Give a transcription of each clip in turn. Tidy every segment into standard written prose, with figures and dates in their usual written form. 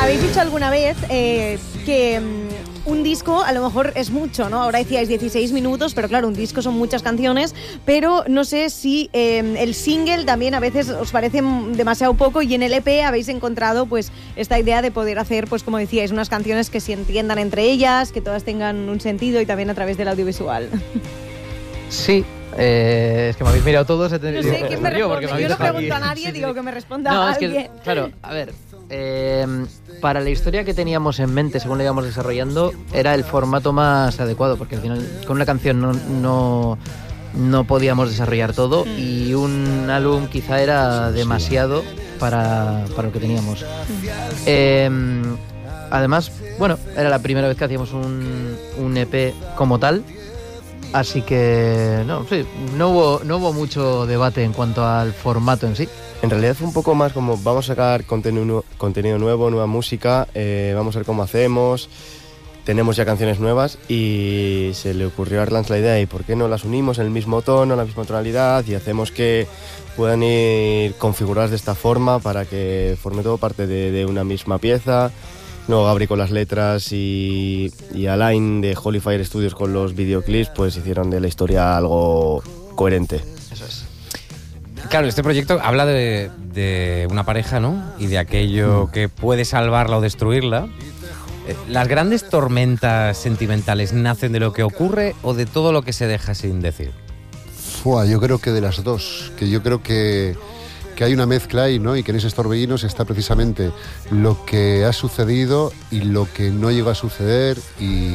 Habéis dicho alguna vez que un disco a lo mejor es mucho, ¿no? Ahora decíais 16 minutos, pero claro, un disco son muchas canciones, pero no sé si el single también a veces os parece demasiado poco, y en el EP habéis encontrado pues esta idea de poder hacer, pues como decíais, unas canciones que se entiendan entre ellas, que todas tengan un sentido y también a través del audiovisual. Sí. Es que me habéis mirado todos. No sé quién me responde. Yo no pregunto a nadie, digo que me responda alguien. Es que, claro, a ver, para la historia que teníamos en mente, según la íbamos desarrollando, era el formato más adecuado, porque al final con una canción no podíamos desarrollar todo, y un álbum quizá era demasiado para lo que teníamos. Además, bueno, era la primera vez que hacíamos un EP como tal. Así que no hubo mucho debate en cuanto al formato en sí. En realidad fue un poco más como vamos a sacar contenido nuevo, nueva música, vamos a ver cómo hacemos, tenemos ya canciones nuevas, y se le ocurrió a Arlanz la idea y por qué no las unimos en el mismo tono, en la misma tonalidad, y hacemos que puedan ir configuradas de esta forma para que forme todo parte de una misma pieza. Luego Gabri con las letras y Alain de Holy Fire Studios con los videoclips, pues hicieron de la historia algo coherente. Eso es. Claro, este proyecto habla de una pareja, ¿no? Y de aquello que puede salvarla o destruirla. ¿Las grandes tormentas sentimentales nacen de lo que ocurre o de todo lo que se deja sin decir? Yo creo que de las dos, que yo creo que hay una mezcla ahí, ¿no? Y que en esos torbellinos está precisamente lo que ha sucedido y lo que no llega a suceder, y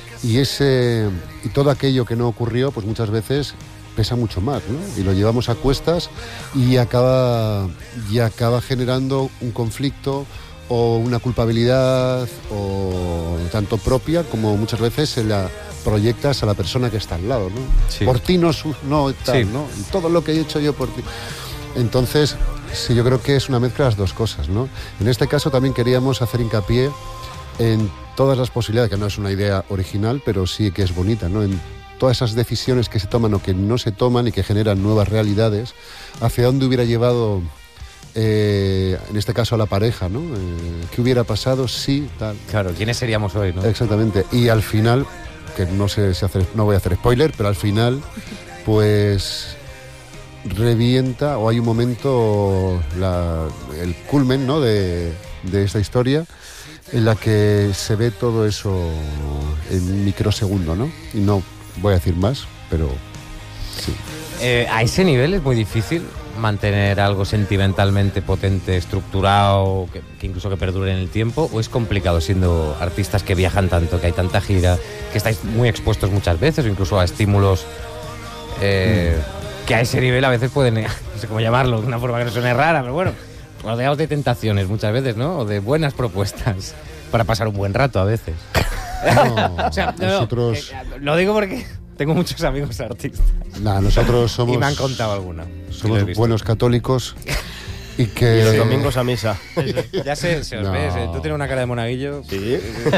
todo aquello que no ocurrió, pues muchas veces pesa mucho más, ¿no? Y lo llevamos a cuestas y acaba generando un conflicto o una culpabilidad, o tanto propia como muchas veces se la proyectas a la persona que está al lado, ¿no? Sí. Por ti no tal, Sí. ¿no? Todo lo que he hecho yo por ti. Entonces, sí, yo creo que es una mezcla de las dos cosas, ¿no? En este caso también queríamos hacer hincapié en todas las posibilidades, que no es una idea original, pero sí que es bonita, ¿no? En todas esas decisiones que se toman o que no se toman y que generan nuevas realidades, hacia dónde hubiera llevado, en este caso, a la pareja, ¿no? ¿Qué hubiera pasado si tal? Claro, ¿quiénes seríamos hoy, no? Exactamente. Y al final, que no sé si no voy a hacer spoiler, pero al final, pues revienta, o hay un momento, el culmen, ¿no? de esta historia, en la que se ve todo eso en un microsegundo, ¿no? Y no voy a decir más, pero sí. A ese nivel es muy difícil mantener algo sentimentalmente potente, estructurado, que incluso que perdure en el tiempo, o es complicado siendo artistas que viajan tanto, que hay tanta gira, que estáis muy expuestos muchas veces, o incluso a estímulos que a ese nivel a veces pueden, no sé cómo llamarlo, de una forma que no suene rara, pero bueno, rodeados de tentaciones muchas veces, ¿no? O de buenas propuestas para pasar un buen rato a veces. No, O sea, nosotros... lo digo porque tengo muchos amigos artistas. Nosotros somos... Y me han contado alguna. Somos buenos católicos y que... Y los domingos a misa. Ya se os ve, tú tienes una cara de monaguillo. Sí.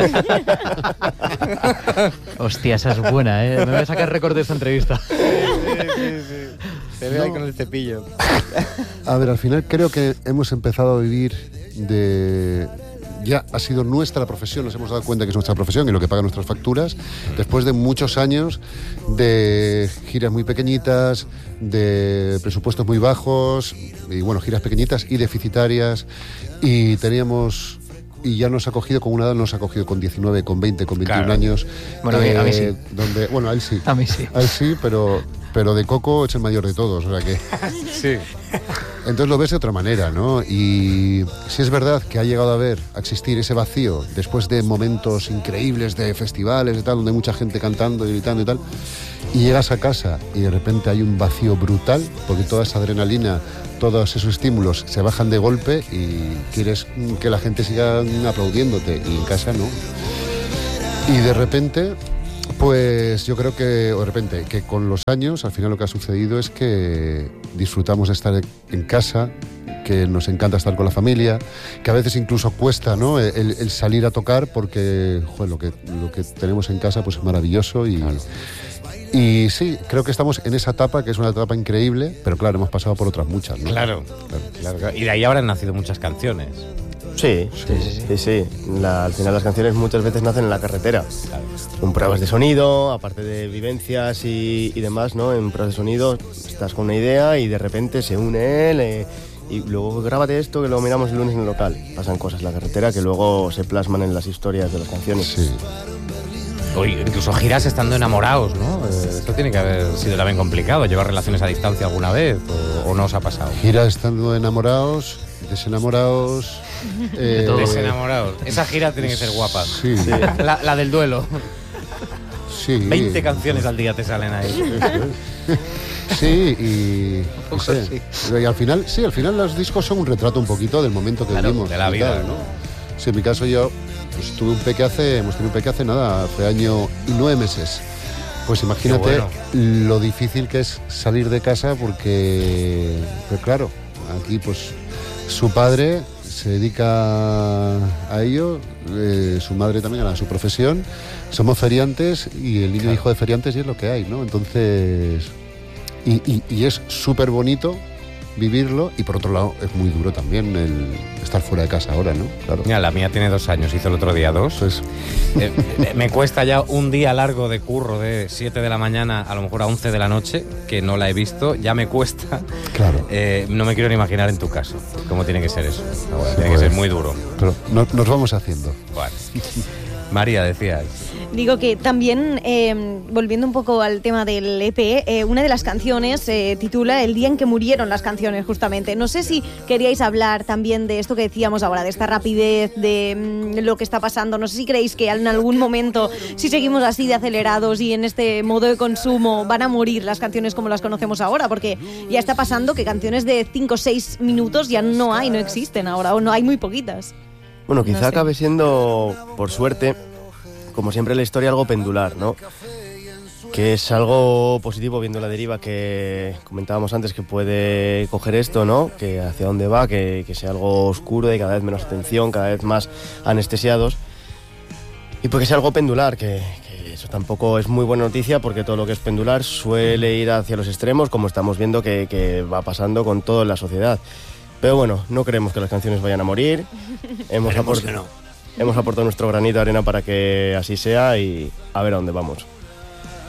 Hostia, esa es buena, ¿eh? Me voy a sacar récord de esta entrevista. Sí. Te veo ahí con el cepillo. A ver, al final creo que hemos empezado a vivir ya ha sido nuestra profesión, nos hemos dado cuenta que es nuestra profesión y lo que paga nuestras facturas, después de muchos años de giras muy pequeñitas, de presupuestos muy bajos, y bueno, giras pequeñitas y deficitarias, y teníamos... Y ya nos ha cogido con una edad, nos ha cogido con 19, con 20, con 21 años. Bueno, a mí sí. Bueno, a él sí. A mí sí. A él sí, pero de Coco es el mayor de todos, o sea que... Sí. Entonces lo ves de otra manera, ¿no? Y sí es verdad que ha llegado a existir ese vacío después de momentos increíbles de festivales y tal, donde hay mucha gente cantando y gritando y tal, y llegas a casa y de repente hay un vacío brutal, porque toda esa adrenalina, todos esos estímulos se bajan de golpe y quieres que la gente siga aplaudiéndote, y en casa no. Y de repente... Pues yo creo que con los años al final lo que ha sucedido es que disfrutamos de estar en casa, que nos encanta estar con la familia, que a veces incluso cuesta, ¿no? el salir a tocar, porque lo que tenemos en casa pues es maravilloso y... Claro. Y sí, creo que estamos en esa etapa, que es una etapa increíble, pero claro, hemos pasado por otras muchas, ¿no? Claro. Y de ahí habrán nacido muchas canciones. Sí. Al final las canciones muchas veces nacen en la carretera. Con pruebas de sonido, aparte de vivencias y demás, ¿no? En pruebas de sonido estás con una idea y de repente se une él y luego grábate esto que lo miramos el lunes en el local. Pasan cosas en la carretera que luego se plasman en las historias de las canciones. Sí. O incluso giras estando enamorados, ¿no? Esto tiene que haber sido también complicado, llevar relaciones a distancia alguna vez, o no os ha pasado. Gira estando enamorados, desenamorados. Desenamorados. Esa gira tiene que ser guapa. Sí. La del duelo. Sí. 20 canciones al día te salen ahí. Sí, y al final los discos son un retrato un poquito del momento que vivimos. De la vida, ¿no? Sí, en mi caso yo pues, hemos tenido un peque hace nada, hace año y 9 meses. Pues imagínate lo difícil que es salir de casa porque, pues claro, aquí pues su padre se dedica a ello, su madre también a su profesión, somos feriantes y el niño hijo de feriantes y es lo que hay, ¿no? Entonces, y es súper bonito vivirlo y por otro lado es muy duro también el estar fuera de casa ahora, ¿no? Claro. Mira, la mía tiene 2 años, hizo el otro día 2. Pues, me cuesta ya un día largo de curro de 7 de la mañana a lo mejor a 11 de la noche, que no la he visto, ya me cuesta. Claro. No me quiero ni imaginar en tu caso cómo tiene que ser eso. Tiene que ser muy duro. Pero nos vamos haciendo. Bueno. María, decías. Digo que también, volviendo un poco al tema del EP, una de las canciones se titula El día en que murieron las canciones, justamente. No sé si queríais hablar también de esto que decíamos ahora, de esta rapidez, de lo que está pasando. No sé si creéis que en algún momento, si seguimos así de acelerados y en este modo de consumo, van a morir las canciones como las conocemos ahora, porque ya está pasando que canciones de 5 o 6 minutos ya no existen ahora, o no hay muy poquitas. Bueno, quizá acabe siendo, por suerte, como siempre en la historia, algo pendular, ¿no? Que es algo positivo viendo la deriva que comentábamos antes que puede coger esto, ¿no? Que hacia dónde va, que sea algo oscuro y cada vez menos atención, cada vez más anestesiados. Y porque sea algo pendular, que eso tampoco es muy buena noticia porque todo lo que es pendular suele ir hacia los extremos, como estamos viendo que va pasando con todo en la sociedad. Pero bueno, no creemos que las canciones vayan a morir. Hemos aportado nuestro granito de arena para que así sea y a ver a dónde vamos.